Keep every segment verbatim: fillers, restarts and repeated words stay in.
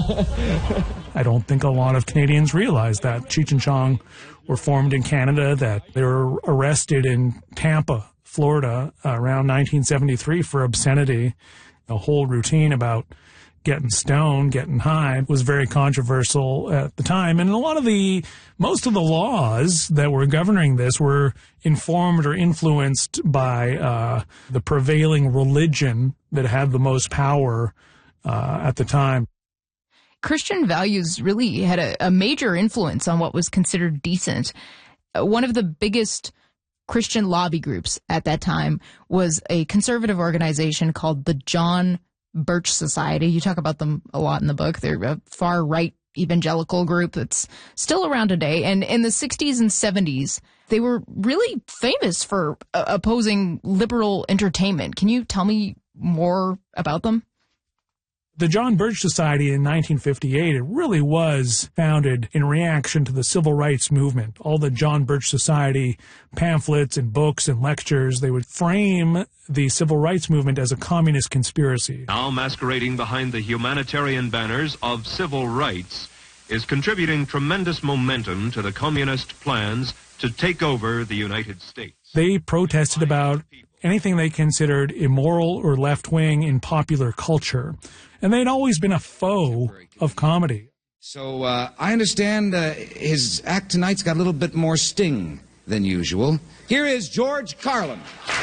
I don't think a lot of Canadians realize that Cheech and Chong were formed in Canada, that they were arrested in Tampa, Florida, uh, around nineteen seventy-three for obscenity. The whole routine about getting stoned, getting high was very controversial at the time. And a lot of the, most of the laws that were governing this were informed or influenced by uh, the prevailing religion that had the most power uh, at the time. Christian values really had a, a major influence on what was considered decent. Uh, one of the biggest Christian lobby groups at that time was a conservative organization called the John Birch Society. You talk about them a lot in the book. They're a far-right evangelical group that's still around today. And in the sixties and seventies, they were really famous for uh, opposing liberal entertainment. Can you tell me more about them? The John Birch Society in nineteen fifty-eight, it really was founded in reaction to the civil rights movement. All the John Birch Society pamphlets and books and lectures, they would frame the civil rights movement as a communist conspiracy. Now masquerading behind the humanitarian banners of civil rights is contributing tremendous momentum to the communist plans to take over the United States. They protested about anything they considered immoral or left-wing in popular culture. And they'd always been a foe of comedy. So uh, I understand uh, his act tonight's got a little bit more sting than usual. Here is George Carlin.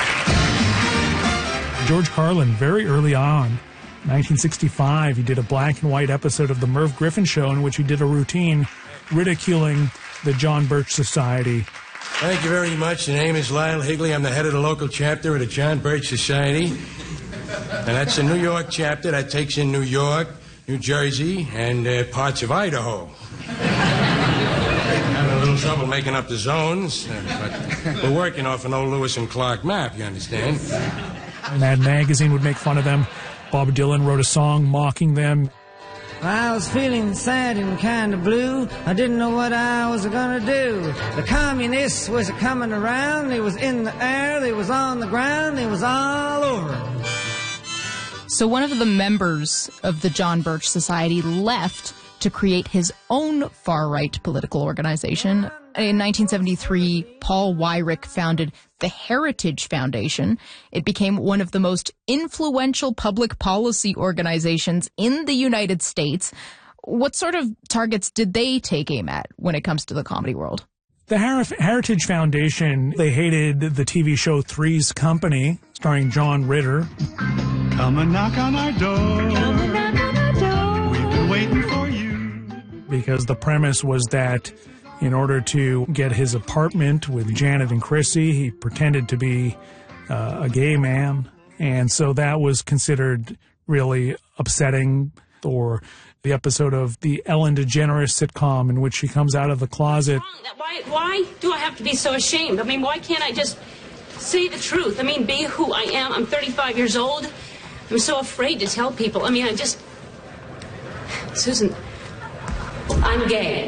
George Carlin, very early on, nineteen sixty-five, he did a black and white episode of The Merv Griffin Show in which he did a routine ridiculing the John Birch Society. Thank you very much. The name is Lyle Higley. I'm the head of the local chapter of the John Birch Society. And that's the New York chapter that takes in New York, New Jersey, and uh, parts of Idaho. Having a little trouble making up the zones, uh, but we're working off an old Lewis and Clark map, you understand? Mad Magazine would make fun of them. Bob Dylan wrote a song mocking them. I was feeling sad and kind of blue. I didn't know what I was going to do. The communists was coming around. They was in the air. They was on the ground. They was all over. So one of the members of the John Birch Society left to create his own far-right political organization. In nineteen seventy-three, Paul Weyrich founded the Heritage Foundation. It became one of the most influential public policy organizations in the United States. What sort of targets did they take aim at when it comes to the comedy world? The Her- Heritage Foundation, they hated the T V show Three's Company, starring John Ritter. Come and knock on our door. Come and knock on our door. We've been waiting for you. Because the premise was that in order to get his apartment with Janet and Chrissy, he pretended to be uh, a gay man. And so that was considered really upsetting. Or the episode of the Ellen DeGeneres sitcom in which she comes out of the closet. Why, why do I have to be so ashamed? I mean, why can't I just say the truth? I mean, be who I am. I'm thirty-five years old. I'm so afraid to tell people. I mean, I just... Susan, I'm gay.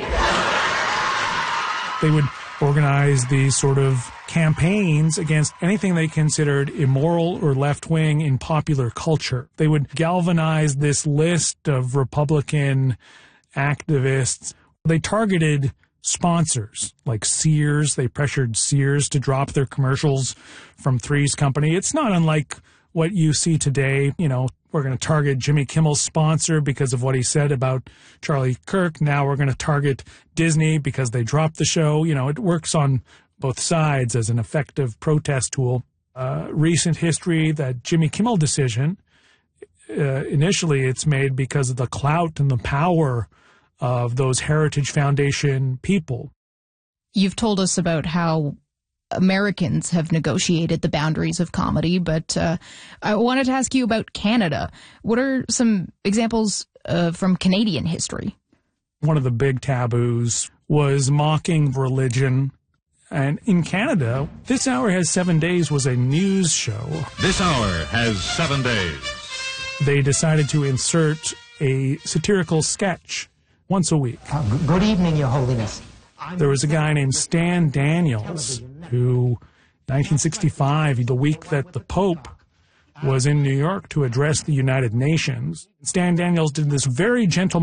They would organize these sort of campaigns against anything they considered immoral or left-wing in popular culture. They would galvanize this list of Republican activists. They targeted sponsors like Sears. They pressured Sears to drop their commercials from Three's Company. It's not unlike what you see today. You know, we're going to target Jimmy Kimmel's sponsor because of what he said about Charlie Kirk. Now we're going to target Disney because they dropped the show. You know, it works on both sides as an effective protest tool. Uh, recent history, that Jimmy Kimmel decision, uh, initially it's made because of the clout and the power of those Heritage Foundation people. You've told us about how Americans have negotiated the boundaries of comedy, but uh, I wanted to ask you about Canada. What are some examples uh, from Canadian history? One of the big taboos was mocking religion. And in Canada, This Hour Has Seven Days was a news show. This Hour Has Seven Days. They decided to insert a satirical sketch once a week. Uh, good evening, Your Holiness. There was a guy named Stan Daniels who, nineteen sixty-five, the week that the Pope was in New York to address the United Nations, Stan Daniels did this very gentle